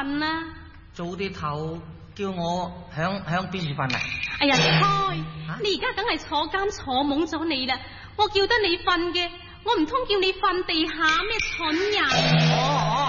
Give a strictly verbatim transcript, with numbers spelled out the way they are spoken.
瞓啦。 早啲唞，叫我響響邊處瞓啊？ 哎呀，開！你而家梗係坐監坐懵咗你啦！我叫得你瞓嘅，我唔通叫你瞓地下咩？蠢人！ 哦哦